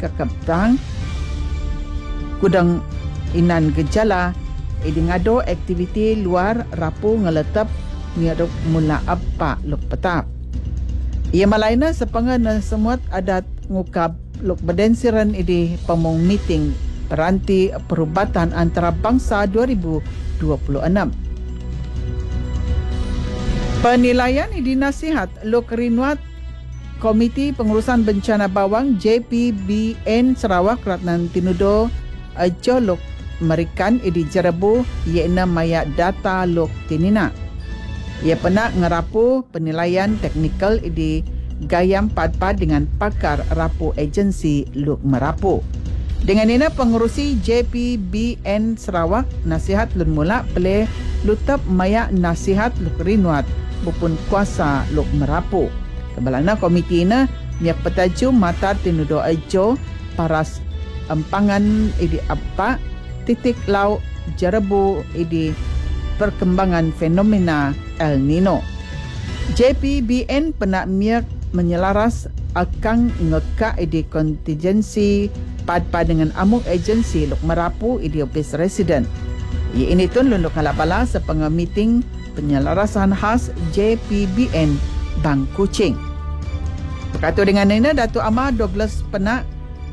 kakabtang kudang inan gejala ngado aktiviti luar rapu ngeletap ngirup mula apa luk petap. Ia malaina sepanga na semut adat ngukab luk bedensiran idi pemong meeting peranti perubatan antara bangsa 2026. Penilaian idi nasihat luk rinwat Komiti Pengurusan Bencana Bawang JPBN Sarawak Ratnan Tinudo ajo luk merikan idi jerebu iena maya data luk tinina. Ia pernah ngerapu penilaian teknikal idi gayam padpad dengan pakar rapu agensi luk merapu. Dengan ini pengurusi JPBN Sarawak nasihat lun mula peleh lutap maya nasihat luk rinwat bupun kuasa luk merapu. Kebalana komiti ini miak petaju matar tinudo ajo paras empangan idi apa titik lau jerebu idi perkembangan fenomena El Nino. JPBN pernah miak menyelaras akan ngeka idi kontingensi padpad dengan amuk agensi luk merapu idi office resident. Ia ini tun luluk halapala sepengah meeting penyelarasan khas JPBN Bang Kuching. Berkatu dengan ini Datuk Amar Douglas pernah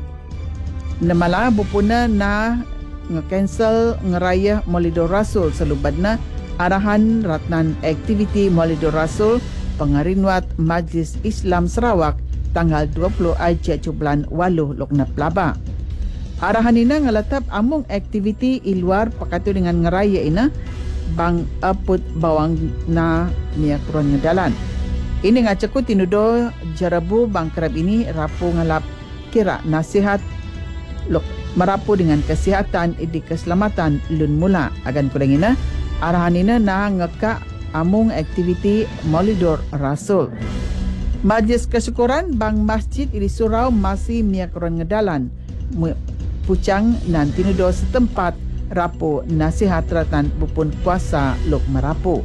namala bupuna na nge-cancel ngeraya Maulidur Rasul selubadna arahan ratnan aktiviti Maulidur Rasul pengarinwat Majlis Islam Sarawak tanggal 20 Aja bulan 8 lokna pelaba. Arahan ina ngeletap amung aktiviti iluar pakatu dengan ngeraya ina bang aput bawang na niak ruang ngedalan. Ini ngaceku tinudo jarabu bang kerab ini rapu ngelap kira nasihat lok merapu dengan kesihatan idi keselamatan lun mula agan kurang ina arahan ina na ngeka amung aktiviti Maulidur Rasul. Majlis kesyukuran bang masjid idi surau masih miak ruang ngedalan pucang nan tinudo setempat rapu nasihat ratan bupun kuasa luk merapu.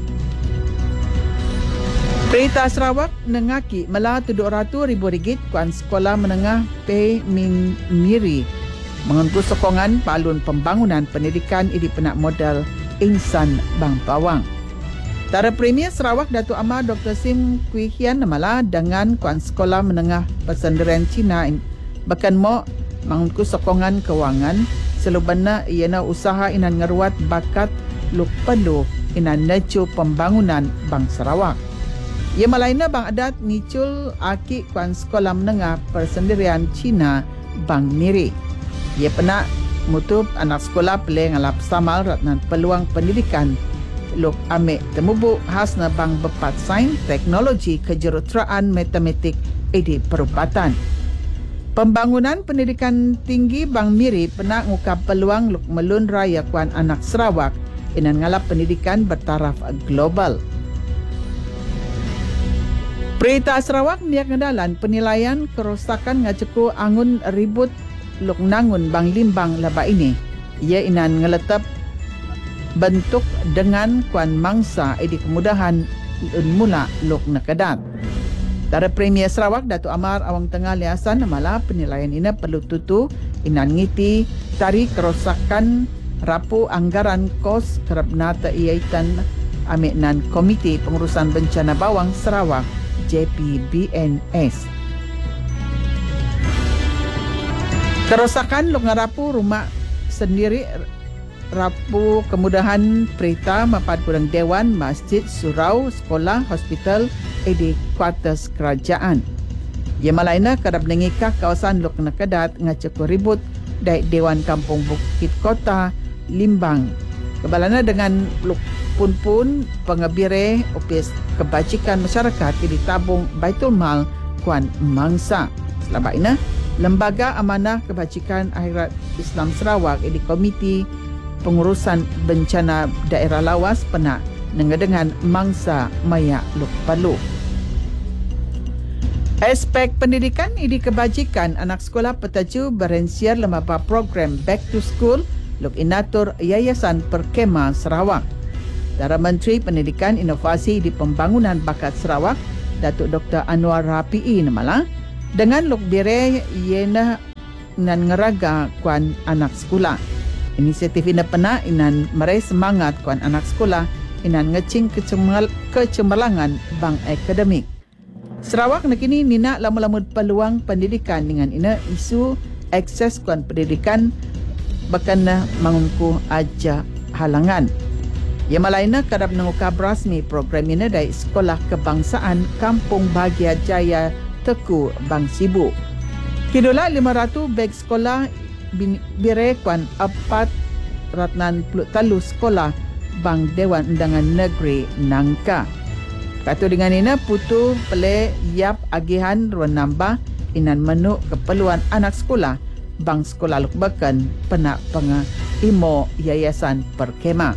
Perintah Sarawak nengaki mela RM700,000 kuan sekolah menengah Pei Min Miri mengentu sokongan palun pembangunan pendidikan idi penak modal insan Bang Pawang. Tara Premier Sarawak Datuk Amar Dr. Sim Kui Hian namala dengan kuan sekolah menengah pesendirian Cina bahkan mo mengentu sokongan kewangan selubana iana usaha inan ngeruat bakat luk perlu inan necu pembangunan Bang Sarawak. Ia malaina bang adat ngicul aki kuan sekolah menengah persendirian Cina Bang Miri. Ia pernah mutup anak sekolah pelai ngalap samal ratnan peluang pendidikan luk amik temubuk khasna bang bepat sains teknologi kejuruteraan matematik idi perubatan. Pembangunan pendidikan tinggi Bang Miri pernah ngukap peluang luk melun raya kuan anak Sarawak inan ngalap pendidikan bertaraf global. Perintah Sarawak niak ngedalan penilaian kerosakan ngaceku angun ribut luk nangun Bang Limbang laba ini. Ia inan ngeletap bentuk dengan kuan mangsa idi kemudahan mula luk nakadat. Tara Premier Sarawak Datuk Amar Awang Tengah Liasan namala penilaian ini perlu tutu inan ngiti tari kerosakan rapu anggaran kos kerap nata iaitan amik nan Komiti Pengurusan Bencana Bawang Sarawak JPBNS. Kerosakan luk ngarapu rumah sendiri rapu kemudahan perita mapat kurang dewan, masjid, surau, sekolah, hospital, edi kuartus kerajaan. Ia malaina kadap nengikah kawasan luk nakadat ngaceku ribut dari Dewan Kampung Bukit Kota Limbang. Kebalana dengan luk pun pengebire opis kebajikan masyarakat di tabung Baitul Mal kuan mangsa. Selama ini Lembaga Amanah Kebajikan Akhirat Islam Sarawak di Komiti Pengurusan Bencana Daerah Lawas pernah dengan mangsa maya luk palu. Aspek pendidikan idi kebajikan anak sekolah petaju berensiar lembaga program Back to School luk inatur Yayasan Perkema Sarawak. Dara Menteri Pendidikan Inovasi di Pembangunan Bakat Sarawak Datuk Dr. Anwar Rafi'i namala dengan luk bire iena inan ngeraga kuan anak sekolah. Inisiatif ina pena inan merai semangat kuan anak sekolah inan ngecing kecemerlangan bang akademik. Sarawak nakini nina lama-lama peluang pendidikan dengan ina isu akses kuan pendidikan bakana mangungku aja halangan. Ia malaina kadap nangukab rasmi program ini dari Sekolah Kebangsaan Kampung Bahagia Jaya Teku Bang Sibu. Kidula 500 beg sekolah birekuan 433 sekolah Bang Dewan Undangan Negeri Nangka. Katu dengan ini putu pele yap agihan ruan nambah inan menu keperluan anak sekolah Bang Sekolah Lukbakan penak imo Yayasan Perkema.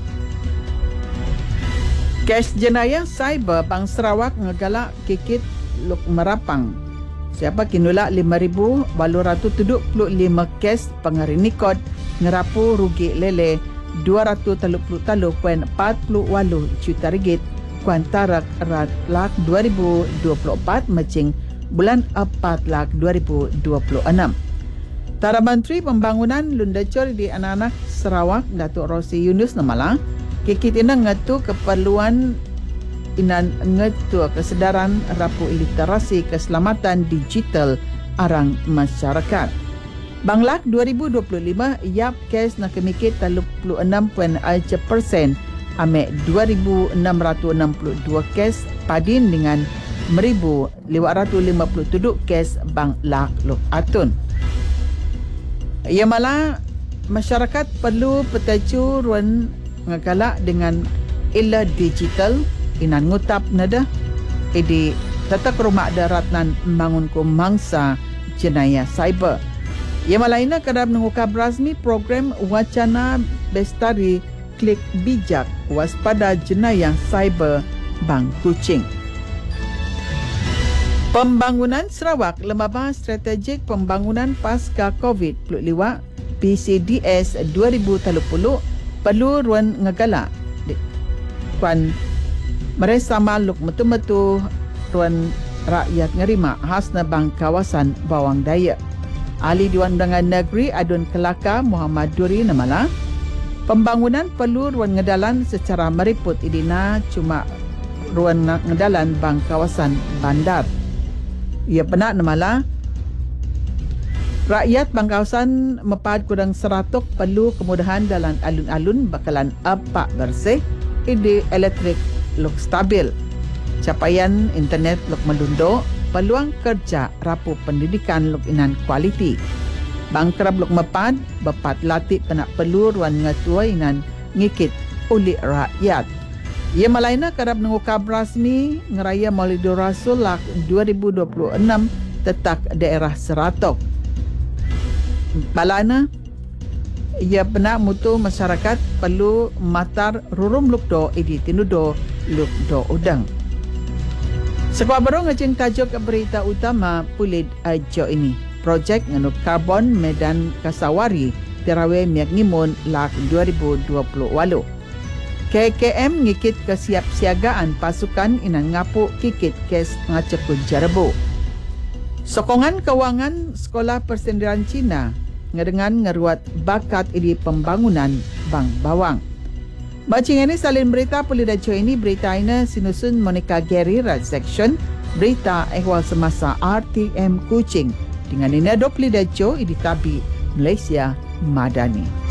Kes jenayah cyber Bang Sarawak ngegalak kikit Luk Merapang. Siapa kinula 5,875 kes pengarinikod ngerapu rugi lele 233.48 juta ringgit kuantarak rat lak 2024 macing bulan 4 lak 2026. Tara Menteri Pembangunan Lundacor di anak-anak Sarawak Datuk Rosi Yunus Namala kikit ina ngatu keperluan inan ngatu kesedaran rapu literasi keselamatan digital arang masyarakat. Banglak 2025 yap kes nak kemikit 36.7% ame 2,662 kes padin dengan 1,557 kes banglak luk atun. Ia malah masyarakat perlu petacu ruan ngagalak dengan ila digital inan ngutap nada edi tatak rumah daratnan membangun ko mangsa jenayah cyber. Ia malaina kadab nangukab rasmi program wacana bestari klik bijak waspada jenayah cyber Bang Kuching. Pembangunan Sarawak Lembaga Strategik Pembangunan Pasca COVID Pluliwa PCDS 2030 perlu ruan ngegalak kuan meresa maluk metu-metu ruan rakyat ngerima khasna bang kawasan Bawang Daya. Ahli Dewan Undangan Negeri Adun Kelaka Muhammad Duri Namala, pembangunan perlu ruan ngedalan secara meriput idina cuma ruan ngedalan bang kawasan bandar. Ia penak Namala rakyat bang kawasan mepad kurang 100 perlu kemudahan dalam alun-alun bakalan apak bersih, ide elektrik luk stabil, capaian internet luk melundo, peluang kerja rapu pendidikan luk inan kualiti. Bang kerap luk mepad, bepat latih penak perlu ruan ngatua inan ngikit ulik rakyat. Ia malaina kerap nangukab rasmi ngeraya Maulidur Rasul lak 2026 tetak daerah Seratok. Balana ia benak mutu masyarakat perlu matar rurum lukdo idi tinudo lukdo udang. Sekuat baru ngecing tajuk berita utama pulid ajo ini. Projek nganu karbon Medan Kasawari tirawe miak ngimun lak 2028. KKM ngikit kesiapsiagaan pasukan inan ngapuk kikit kes ngacekun Jarabu. Sokongan kewangan Sekolah Persendirian Cina ngedengan ngeruat bakat idi pembangunan Bang Bawang. Bacing ini salin berita Pulidajo ini berita ini sinusun Monica Gary Rat Section berita ehwal semasa RTM Kuching dengan ini Pulidajo idi tabi Malaysia Madani.